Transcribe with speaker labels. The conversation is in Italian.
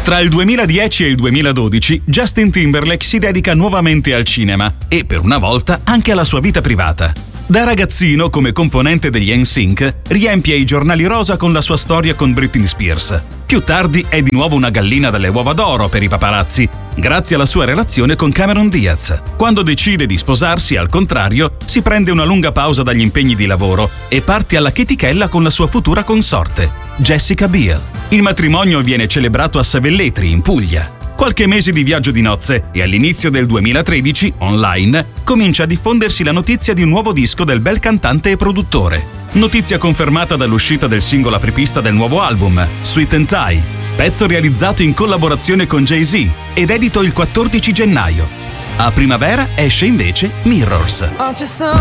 Speaker 1: Tra il 2010 e il 2012 Justin Timberlake si dedica nuovamente al cinema e, per una volta, anche alla sua vita privata. Da ragazzino, come componente degli NSYNC, riempie i giornali rosa con la sua storia con Britney Spears. Più tardi è di nuovo una gallina dalle uova d'oro per i paparazzi, grazie alla sua relazione con Cameron Diaz. Quando decide di sposarsi, al contrario, si prende una lunga pausa dagli impegni di lavoro e parte alla chetichella con la sua futura consorte, Jessica Biel. Il matrimonio viene celebrato a Savelletri, in Puglia. Qualche mese di viaggio di nozze e all'inizio del 2013, online, comincia a diffondersi la notizia di un nuovo disco del bel cantante e produttore. Notizia confermata dall'uscita del singolo apripista del nuovo album, Sweet and Tie, pezzo realizzato in collaborazione con Jay-Z ed edito il 14 gennaio. A primavera esce invece Mirrors.